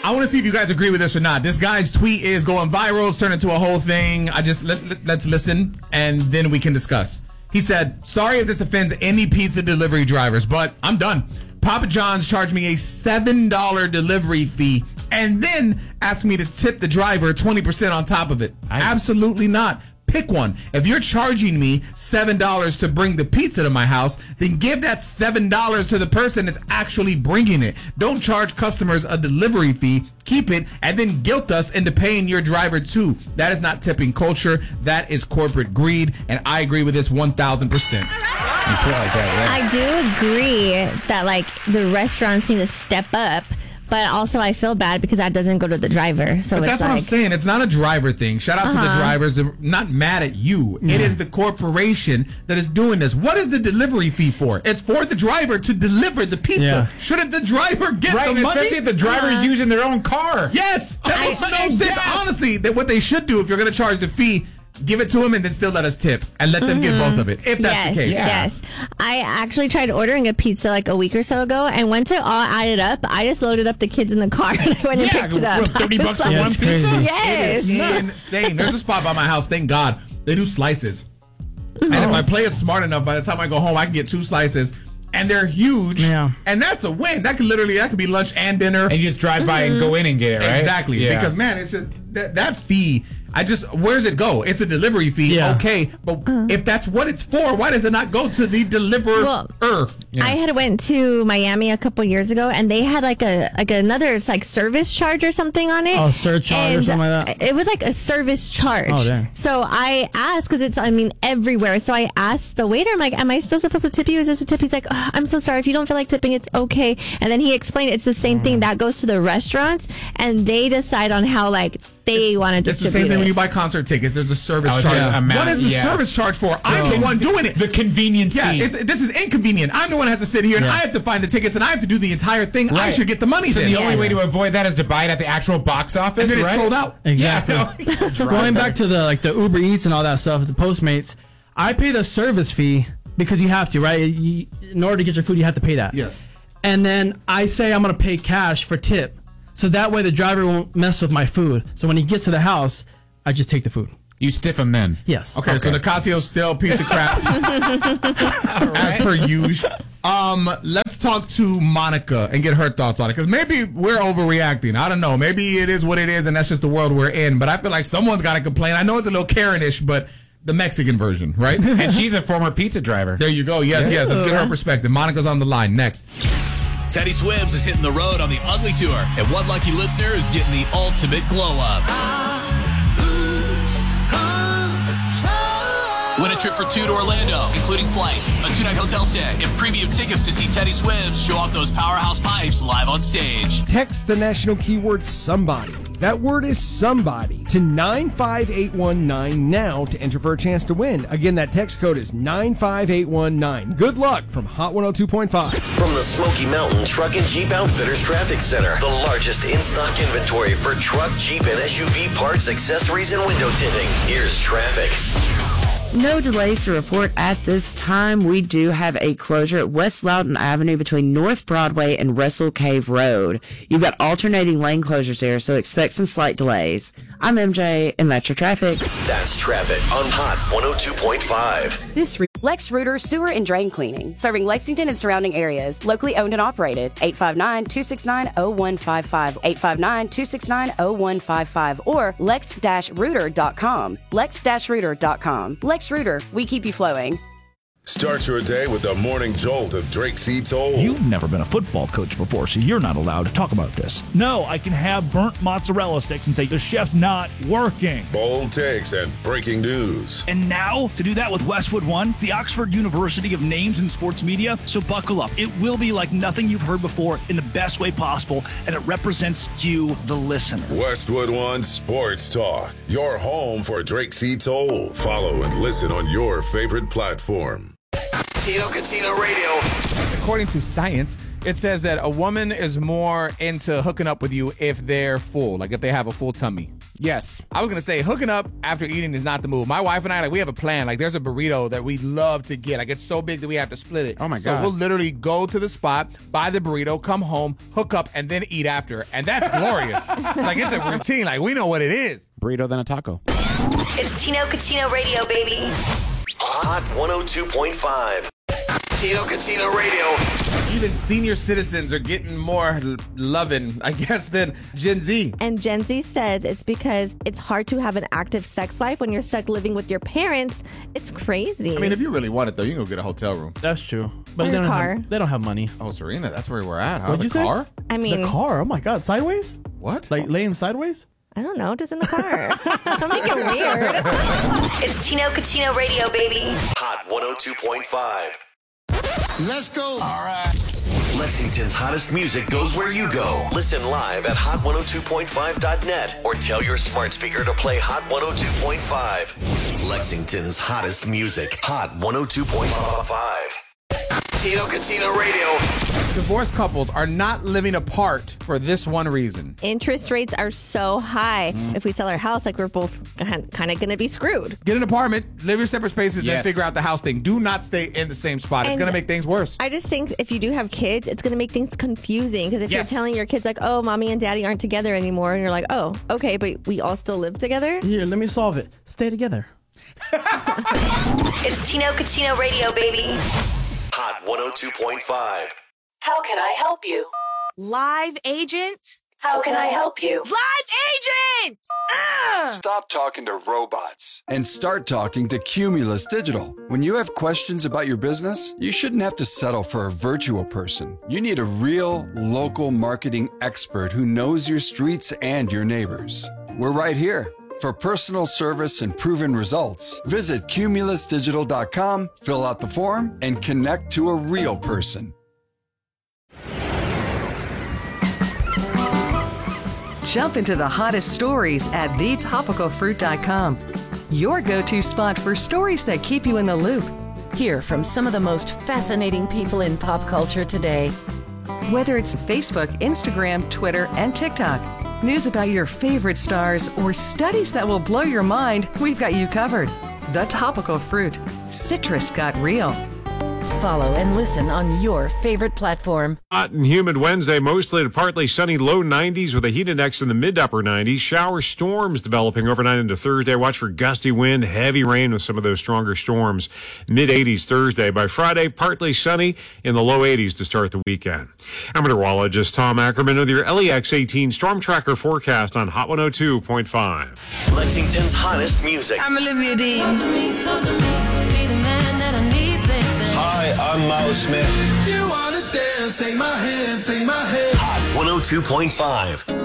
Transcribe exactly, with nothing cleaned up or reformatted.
I want to see if you guys agree with this or not. This guy's tweet is going viral. It's turned into a whole thing. I just let, let, let's listen, and then we can discuss. He said, sorry if this offends any pizza delivery drivers, but I'm done. Papa John's charged me a seven dollars delivery fee and then asked me to tip the driver twenty percent on top of it. I, Absolutely not. Pick one. If you're charging me seven dollars to bring the pizza to my house, then give that seven dollars to the person that's actually bringing it. Don't charge customers a delivery fee, keep it, and then guilt us into paying your driver too. That is not tipping culture. That is corporate greed, and I agree with this one thousand percent. You feel like that, right? I do agree that, like, the restaurants need to step up. But also, I feel bad because that doesn't go to the driver. So but it's that's like, what I'm saying. It's not a driver thing. Shout out uh-huh. to the drivers. I'm not mad at you. Yeah. It is the corporation that is doing this. What is the delivery fee for? It's for the driver to deliver the pizza. Yeah. Shouldn't the driver get right, the money? Especially if the driver is uh-huh. using their own car. Yes. That makes no sense. Yes. Honestly, that what they should do if you're going to charge the fee, give it to them and then still let us tip and let them mm-hmm. get both of it, if that's yes, the case. Yeah. Yes. I actually tried ordering a pizza like a week or so ago, and once it all added up, I just loaded up the kids in the car and I went and yeah, picked it up. thirty bucks for like, one pizza? Yes. It is insane. There's a spot by my house, thank God. They do slices. Mm-hmm. And if my play is smart enough, by the time I go home, I can get two slices. And they're huge. Yeah. And that's a win. That could literally, that could be lunch and dinner. And you just drive by mm-hmm. and go in and get it, right? Exactly. Yeah. Because, man, it's just, that, that fee, I just, where does it go? It's a delivery fee. Yeah. Okay. But uh, if that's what it's for, why does it not go to the deliverer? Well, yeah. I had went to Miami a couple years ago, and they had like a like another like service charge or something on it. Oh, surcharge or something like that? It was like a service charge. Oh, dang. So I asked, because it's, I mean, everywhere. So I asked the waiter, I'm like, am I still supposed to tip you? Is this a tip? He's like, oh, I'm so sorry. If you don't feel like tipping, it's okay. And then he explained it's the same mm. thing that goes to the restaurants, and they decide on how like they want to distribute it. It's the same thing when you buy concert tickets. There's a service oh, charge. Yeah. Amount, what is the yeah. service charge for? I'm no. the one doing it. The convenience yeah, fee. It's, this is inconvenient. I'm the one who has to sit here, and yeah. I have to find the tickets, and I have to do the entire thing. Right. I should get the money so then. the yes. only way to avoid that is to buy it at the actual box office, and then right? it's sold out. Exactly. Yeah, no. Going back to the like the Uber Eats and all that stuff, the Postmates, I pay the service fee because you have to, right? You, in order to get your food, you have to pay that. Yes. And then I say I'm going to pay cash for tip. So that way the driver won't mess with my food. So when he gets to the house, I just take the food. You stiff him then? Yes. Okay, okay. So Nicasio's still a piece of crap. right. As per usual. Um, let's talk to Monica and get her thoughts on it. Because maybe we're overreacting. I don't know. Maybe it is what it is and that's just the world we're in. But I feel like someone's got to complain. I know it's a little Karen-ish, but the Mexican version, right? And she's a former pizza driver. There you go. Yes, yes. Let's get her perspective. Monica's on the line. Next. Teddy Swims is hitting the road on the Ugly Tour, and one lucky listener is getting the ultimate glow-up. Win a trip for two to Orlando, including flights, a two-night hotel stay, and premium tickets to see Teddy Swims show off those powerhouse pipes live on stage. Text the national keyword SOMEBODY. That word is SOMEBODY to nine five eight one nine now to enter for a chance to win. Again, that text code is nine five eight one nine. Good luck from Hot one oh two point five. From the Smoky Mountain Truck and Jeep Outfitters Traffic Center, the largest in-stock inventory for truck, Jeep, and S U V parts, accessories, and window tinting. Here's traffic. No delays to report at this time. We do have a closure at West Loudoun Avenue between North Broadway and Russell Cave Road. You've got alternating lane closures there, so expect some slight delays. I'm M J, and that's your traffic. That's traffic on Hot one oh two point five. This re- Lex Reuter Sewer and Drain Cleaning, serving Lexington and surrounding areas. Locally owned and operated. eight five nine, two six nine, zero one five five. eight five nine, two six nine, zero one five five. Or lex dash reuter dot com. lex dash reuter dot com. Lex Reuter, we keep you flowing. Start your day with the morning jolt of Drake C. Toll. You've never been a football coach before, so you're not allowed to talk about this. No, I can have burnt mozzarella sticks and say the chef's not working. Bold takes and breaking news. And now, to do that with Westwood One, the Oxford University of Names in Sports Media. So buckle up. It will be like nothing you've heard before in the best way possible, and it represents you, the listener. Westwood One Sports Talk, your home for Drake C. Toll. Follow and listen on your favorite platform. Tino Catino Radio. According to science, it says that a woman is more into hooking up with you if they're full, like if they have a full tummy. Yes. I was going to say hooking up after eating is not the move. My wife and I, like, we have a plan. Like, there's a burrito that we love to get. Like, it's so big that we have to split it. Oh, my so God. we'll literally go to the spot, buy the burrito, come home, hook up, and then eat after. And that's glorious. Like, it's a routine. Like, we know what it is. Burrito, then a taco. It's Tino Cucino Radio, baby. Hot one oh two point five. Tino Cucino Radio. Even senior citizens are getting more l- loving, I guess, than Gen Z. And Gen Z says it's because it's hard to have an active sex life when you're stuck living with your parents. It's crazy. I mean, if you really want it, though, you can go get a hotel room. That's true. But Or they your don't car. Have, they don't have money. Oh, Serena, that's where we're at, huh? What'd the you say? car? I mean, The car. Oh my God, sideways? What? Like laying sideways? I don't know, just in the car. Don't make it weird. It's Tino Cucino Radio, baby. Hot one oh two point five. Let's go. All right. Lexington's hottest music goes where you go. Listen live at hot one oh two point five dot net or tell your smart speaker to play Hot one oh two point five. Lexington's hottest music. Hot one oh two point five. Tino Cucino Radio. Divorced couples are not living apart for this one reason. Interest rates are so high. If we sell our house, like we're both kind of going to be screwed. Get an apartment, live your separate spaces, Yes. then figure out the house thing. Do not stay in the same spot. It's And going to make things worse. I just think if you do have kids, it's going to make things confusing. Because if Yes. you're telling your kids, like, oh, mommy and daddy aren't together anymore, and you're like, oh, okay, but we all still live together. Here, let me solve it. Stay together. It's Tino Cucino Radio, baby. Hot one oh two point five. How can I help you? Live agent? How can I help you? Live agent! Ugh! Stop talking to robots and start talking to Cumulus Digital. When you have questions about your business, you shouldn't have to settle for a virtual person. You need a real, local marketing expert who knows your streets and your neighbors. We're right here. For personal service and proven results, visit cumulus digital dot com, fill out the form, and connect to a real person. Jump into the hottest stories at the topical fruit dot com. Your go-to spot for stories that keep you in the loop. Hear from some of the most fascinating people in pop culture today. Whether it's Facebook, Instagram, Twitter, and TikTok, news about your favorite stars, or studies that will blow your mind, we've got you covered. The Topical Fruit. Citrus got real. Follow and listen on your favorite platform. Hot and humid Wednesday, mostly to partly sunny, low nineties with a heat index in the mid to upper nineties. Shower storms developing overnight into Thursday. Watch for gusty wind, heavy rain with some of those stronger storms. mid eighties Thursday. By Friday, partly sunny in the low eighties to start the weekend. I'm meteorologist Tom Ackerman with your L E X eighteen Storm Tracker forecast on Hot one oh two point five. Lexington's hottest music. I'm Olivia Dean. Hi, I'm Miles Smith. You wanna dance, take my hand, take my hand. Hot one oh two point five.